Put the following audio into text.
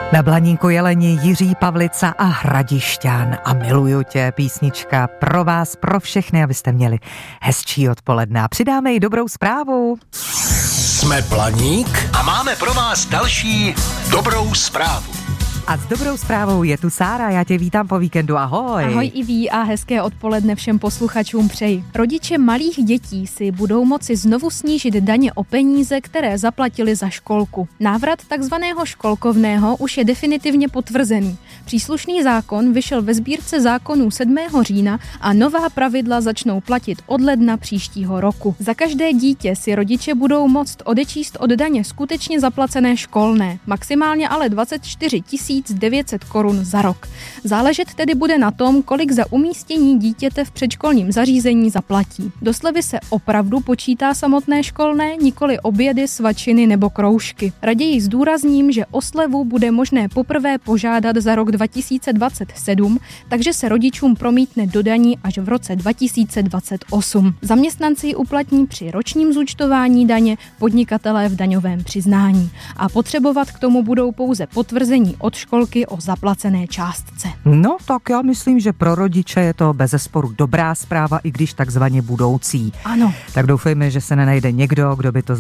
Na Blaníku Jeleni Jiří Pavlica a Hradišťan a Miluju tě, písnička pro vás, pro všechny, abyste měli hezčí odpoledne. A přidáme i dobrou zprávu. Jsme Blaník a máme pro vás další dobrou zprávu. A s dobrou zprávou je tu Sára, já tě vítám po víkendu, ahoj. Ahoj i ví a hezké odpoledne všem posluchačům přeji. Rodiče malých dětí si budou moci znovu snížit daně o peníze, které zaplatili za školku. Návrat takzvaného školkovného už je definitivně potvrzený. Příslušný zákon vyšel ve sbírce zákonů 7. října a nová pravidla začnou platit od ledna příštího roku. Za každé dítě si rodiče budou moct odečíst od daně skutečně zaplacené školné, maximálně ale 24 900 korun za rok. Záležet tedy bude na tom, kolik za umístění dítěte v předškolním zařízení zaplatí. Do slevy se opravdu počítá samotné školné, nikoli obědy, svačiny nebo kroužky. Raději zdůrazním, že o slevu bude možné poprvé požádat za rok 2027, takže se rodičům promítne do daní až v roce 2028. Zaměstnanci ji uplatní při ročním zúčtování daně, podnikatelé v daňovém přiznání. A potřebovat k tomu budou pouze potvrzení od školky o zaplacené částce. No, tak já myslím, že pro rodiče je to bezesporu dobrá zpráva, i když takzvaně budoucí. Ano. Tak doufejme, že se nenajde někdo, kdo by to